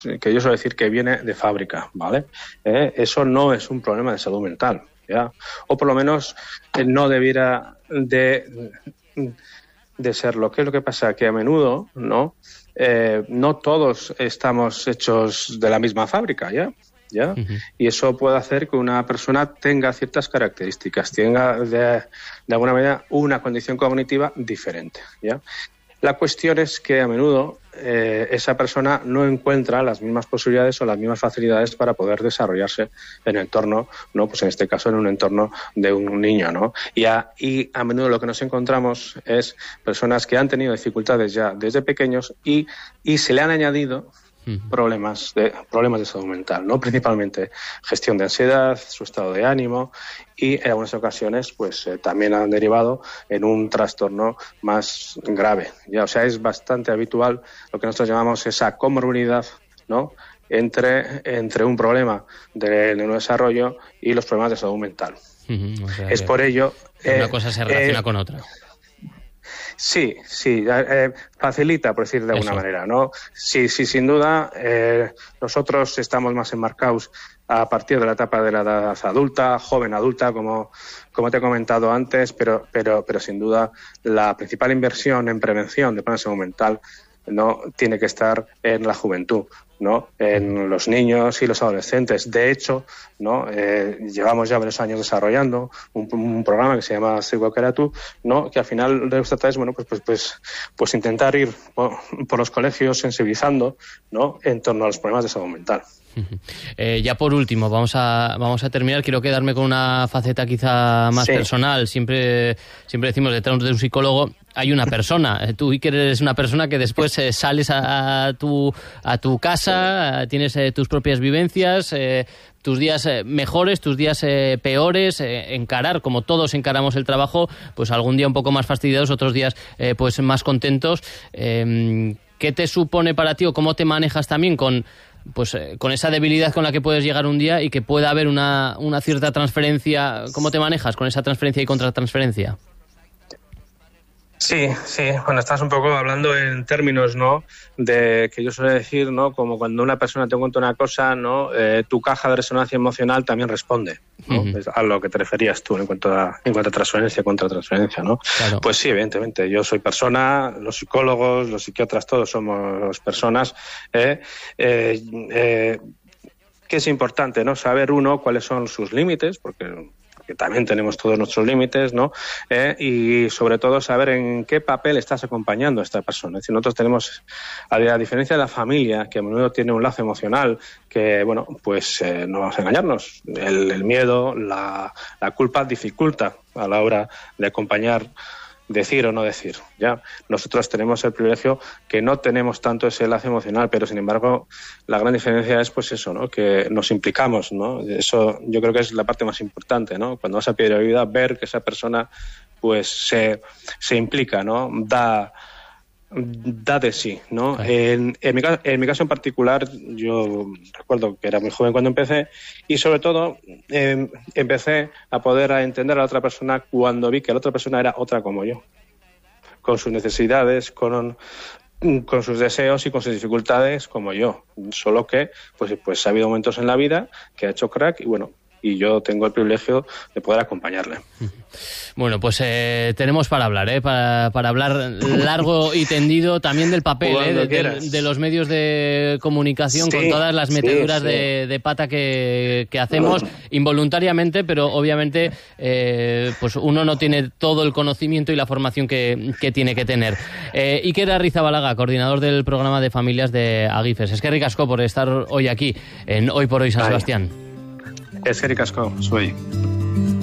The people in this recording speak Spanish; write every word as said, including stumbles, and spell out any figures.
que yo suelo decir que viene de fábrica, ¿vale? Eh, eso no es un problema de salud mental, ¿ya? O por lo menos eh, no debiera de, de serlo. ¿Qué es lo que pasa? Que a menudo, ¿no? Eh, no todos estamos hechos de la misma fábrica, ¿ya? ¿Ya? Uh-huh. Y eso puede hacer que una persona tenga ciertas características, tenga de, de alguna manera una condición cognitiva diferente, ¿ya? La cuestión es que a menudo eh, esa persona no encuentra las mismas posibilidades o las mismas facilidades para poder desarrollarse en el entorno, ¿no? Pues en este caso en un entorno de un niño, ¿no? Y a, y a menudo lo que nos encontramos es personas que han tenido dificultades ya desde pequeños y, y se le han añadido problemas de problemas de salud mental, ¿no? Principalmente gestión de ansiedad, su estado de ánimo y en algunas ocasiones pues eh, también han derivado en un trastorno más grave, ya, o sea, es bastante habitual lo que nosotros llamamos esa comorbilidad, ¿no? entre entre un problema de neurodesarrollo y los problemas de salud mental. Uh-huh, o sea es por ello una eh, cosa se relaciona eh, con otra. Sí, sí, eh, facilita, por decir de alguna Eso. manera, ¿no? Sí, sí, sin duda, eh, nosotros estamos más enmarcados a partir de la etapa de la edad adulta, joven adulta, como, como te he comentado antes, pero, pero, pero sin duda la principal inversión en prevención de problemas de salud mental no tiene que estar en la juventud, ¿no? En los niños y los adolescentes. De hecho, ¿no? Eh, llevamos ya varios años desarrollando un, un programa que se llama Psicokeratu, ¿no? Que al final lo que se trata es, bueno, pues, pues, pues, pues intentar ir por, por los colegios sensibilizando, ¿no? En torno a los problemas de salud mental. Eh, ya por último, vamos a vamos a terminar. Quiero quedarme con una faceta quizá más sí. personal. Siempre siempre decimos, detrás de un psicólogo hay una persona. Tú, Iker, eres una persona que después eh, sales a, a tu a tu casa, tienes eh, tus propias vivencias, eh, tus días eh, mejores, tus días eh, peores, eh, encarar, como todos encaramos el trabajo, pues algún día un poco más fastidiados, otros días eh, pues más contentos. Eh, ¿Qué te supone para ti o cómo te manejas también con pues eh, con esa debilidad con la que puedes llegar un día y que pueda haber una, una cierta transferencia? ¿Cómo te manejas con esa transferencia y contratransferencia? Sí, sí, bueno, estás un poco hablando en términos, ¿no? De que yo suelo decir, ¿no? Como cuando una persona te cuenta una cosa, ¿no? Eh, tu caja de resonancia emocional también responde, ¿no? Uh-huh. Es a lo que te referías tú en cuanto a, en cuanto a transferencia, contratransferencia, ¿no? Claro. Pues sí, evidentemente, yo soy persona, los psicólogos, los psiquiatras, todos somos personas, eh, eh, eh, que es importante, ¿no? Saber uno cuáles son sus límites, porque que también tenemos todos nuestros límites, ¿no? Eh, y sobre todo saber en qué papel estás acompañando a esta persona. Es decir, nosotros tenemos, a la diferencia de la familia, que a menudo tiene un lazo emocional, que, bueno, pues eh, no vamos a engañarnos. El, el miedo, la, la culpa dificulta a la hora de acompañar, decir o no decir, ¿ya? Nosotros tenemos el privilegio que no tenemos tanto ese enlace emocional, pero sin embargo la gran diferencia es pues eso, ¿no? Que nos implicamos, ¿no? Eso yo creo que es la parte más importante, ¿no? Cuando vas a pedir ayuda, ver que esa persona pues se, se implica, ¿no? Da da de sí, ¿no? Sí. En, en, mi, en mi caso en particular, yo recuerdo que era muy joven cuando empecé y sobre todo eh, empecé a poder a entender a la otra persona cuando vi que la otra persona era otra como yo, con sus necesidades, con, con sus deseos y con sus dificultades como yo, solo que pues, pues ha habido momentos en la vida que ha hecho crack y bueno, y yo tengo el privilegio de poder acompañarle. Bueno, pues eh, tenemos para hablar, ¿eh? Para, para hablar largo y tendido también del papel, ¿eh? de, de, de los medios de comunicación, sí, con todas las meteduras sí, sí. De, de pata que, que hacemos involuntariamente, pero obviamente eh, pues uno no tiene todo el conocimiento y la formación que, que tiene que tener. Eh, Iker Arrizabalaga, coordinador del programa de familias de Agifes. Eskerrik asko por estar hoy aquí en Hoy por Hoy San Sebastián. Eskerrik asko, zuei.